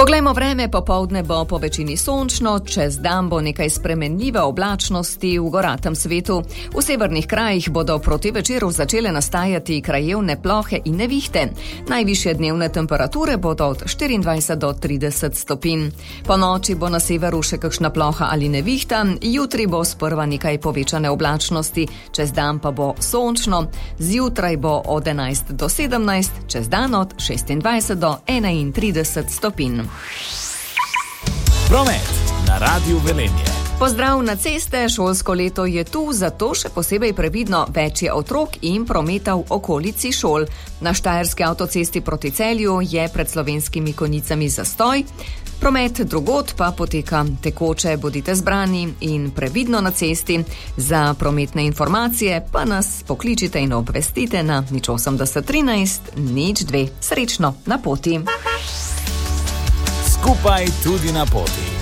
Poglejmo vreme, popoldne bo po večini sončno, čez dan bo nekaj spremenljive oblačnosti v goratem svetu. V severnih krajih bodo proti večeru začele nastajati krajevne plohe in nevihte. Najvišje dnevne temperature bodo od 24 do 30 stopinj. Po noči bo na severu še kakšna ploha ali nevihta, jutri bo sprva nekaj povečane oblačnosti, čez dan pa bo sončno, zjutraj bo od 11 do 17, čez dan od 26 do 31 stopinj. Promet na Radiu Velenje. Pozdrav na ceste, šolsko leto je tu, zato še posebej previdno, več je otrok in prometa v okolici šol. Na štajerski avtocesti proti Celju je pred Slovenskimi Konjicami zastoj, promet drugod pa poteka tekoče, bodite zbrani in previdno na cesti. Za prometne informacije pa nas pokličite in obvestite na 080 13 02. Srečno na poti. Skupaj tudi na poti.